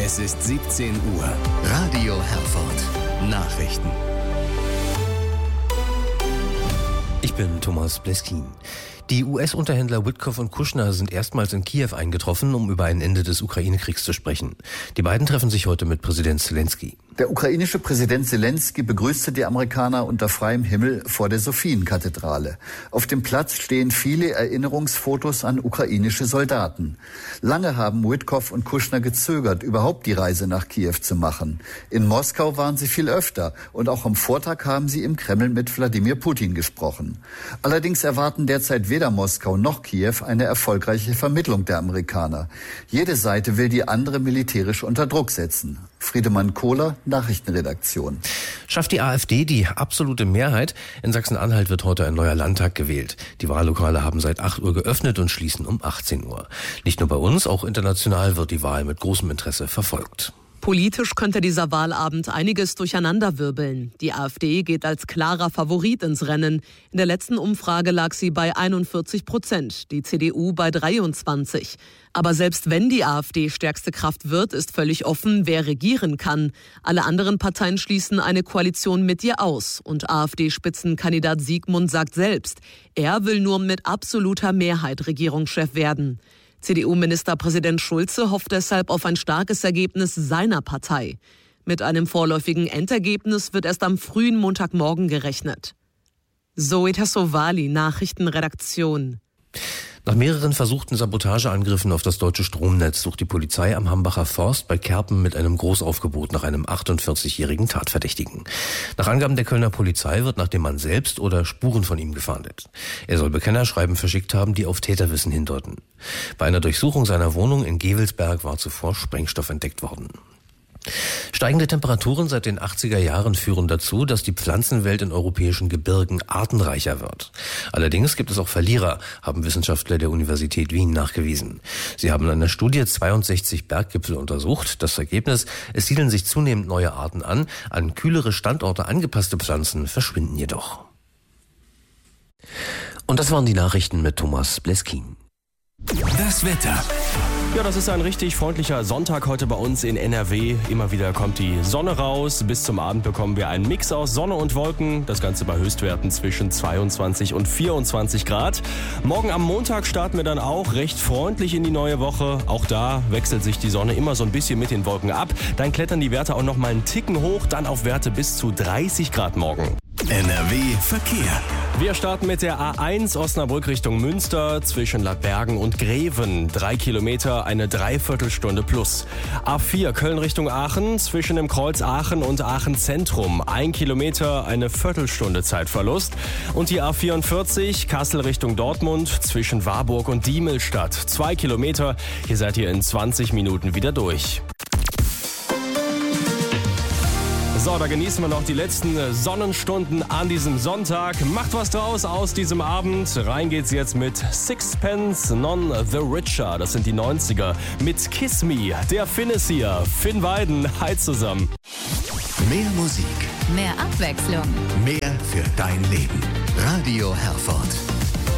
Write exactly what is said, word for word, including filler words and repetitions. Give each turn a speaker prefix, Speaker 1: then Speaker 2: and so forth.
Speaker 1: Es ist siebzehn Uhr. Radio Herford. Nachrichten.
Speaker 2: Ich bin Thomas Bleskin. Die U S-Unterhändler Witkoff und Kushner sind erstmals in Kiew eingetroffen, um über ein Ende des Ukraine-Kriegs zu sprechen. Die beiden treffen sich heute mit Präsident Zelensky.
Speaker 3: Der ukrainische Präsident Zelensky begrüßte die Amerikaner unter freiem Himmel vor der Sophienkathedrale. Auf dem Platz stehen viele Erinnerungsfotos an ukrainische Soldaten. Lange haben Witkoff und Kushner gezögert, überhaupt die Reise nach Kiew zu machen. In Moskau waren sie viel öfter und auch am Vortag haben sie im Kreml mit Wladimir Putin gesprochen. Allerdings erwarten derzeit weder Moskau noch Kiew eine erfolgreiche Vermittlung der Amerikaner. Jede Seite will die andere militärisch unter Druck setzen. Friedemann Kohler, Nachrichtenredaktion.
Speaker 2: Schafft die AfD die absolute Mehrheit? In Sachsen-Anhalt wird heute ein neuer Landtag gewählt. Die Wahllokale haben seit acht Uhr geöffnet und schließen um achtzehn Uhr. Nicht nur bei uns, auch international wird die Wahl mit großem Interesse verfolgt.
Speaker 4: Politisch könnte dieser Wahlabend einiges durcheinanderwirbeln. Die AfD geht als klarer Favorit ins Rennen. In der letzten Umfrage lag sie bei einundvierzig Prozent, die C D U bei dreiundzwanzig. Aber selbst wenn die AfD stärkste Kraft wird, ist völlig offen, wer regieren kann. Alle anderen Parteien schließen eine Koalition mit ihr aus. Und AfD-Spitzenkandidat Siegmund sagt selbst, er will nur mit absoluter Mehrheit Regierungschef werden. C D U-Ministerpräsident Schulze hofft deshalb auf ein starkes Ergebnis seiner Partei. Mit einem vorläufigen Endergebnis wird erst am frühen Montagmorgen gerechnet. Zoe Tassovali, Nachrichtenredaktion.
Speaker 2: Nach mehreren versuchten Sabotageangriffen auf das deutsche Stromnetz sucht die Polizei am Hambacher Forst bei Kerpen mit einem Großaufgebot nach einem achtundvierzigjährigen Tatverdächtigen. Nach Angaben der Kölner Polizei wird nach dem Mann selbst oder Spuren von ihm gefahndet. Er soll Bekennerschreiben verschickt haben, die auf Täterwissen hindeuten. Bei einer Durchsuchung seiner Wohnung in Gevelsberg war zuvor Sprengstoff entdeckt worden. Steigende Temperaturen seit den achtziger Jahren führen dazu, dass die Pflanzenwelt in europäischen Gebirgen artenreicher wird. Allerdings gibt es auch Verlierer, haben Wissenschaftler der Universität Wien nachgewiesen. Sie haben in einer Studie zweiundsechzig Berggipfel untersucht. Das Ergebnis: Es siedeln sich zunehmend neue Arten an, an kühlere Standorte angepasste Pflanzen verschwinden jedoch. Und das waren die Nachrichten mit Thomas Bleskin.
Speaker 1: Das Wetter.
Speaker 5: Ja, das ist ein richtig freundlicher Sonntag heute bei uns in N R W. Immer wieder kommt die Sonne raus. Bis zum Abend bekommen wir einen Mix aus Sonne und Wolken. Das Ganze bei Höchstwerten zwischen zweiundzwanzig und vierundzwanzig Grad. Morgen am Montag starten wir dann auch recht freundlich in die neue Woche. Auch da wechselt sich die Sonne immer so ein bisschen mit den Wolken ab. Dann klettern die Werte auch noch mal einen Ticken hoch. Dann auf Werte bis zu dreißig Grad morgen.
Speaker 1: N R W Verkehr.
Speaker 5: Wir starten mit der A eins Osnabrück Richtung Münster zwischen Ladbergen und Greven. Drei Kilometer, eine Dreiviertelstunde plus. A vier Köln Richtung Aachen zwischen dem Kreuz Aachen und Aachen Zentrum. Ein Kilometer, eine Viertelstunde Zeitverlust. Und die A vierundvierzig Kassel Richtung Dortmund zwischen Warburg und Diemelstadt. Zwei Kilometer, hier seid ihr in zwanzig Minuten wieder durch. So, da genießen wir noch die letzten Sonnenstunden an diesem Sonntag. Macht was draus aus diesem Abend. Rein geht's jetzt mit Sixpence None the Richer. Das sind die neunziger. Mit Kiss Me. Der Finn ist hier. Finn Weiden. Hi zusammen.
Speaker 1: Mehr Musik.
Speaker 6: Mehr Abwechslung.
Speaker 1: Mehr für dein Leben. Radio Herford.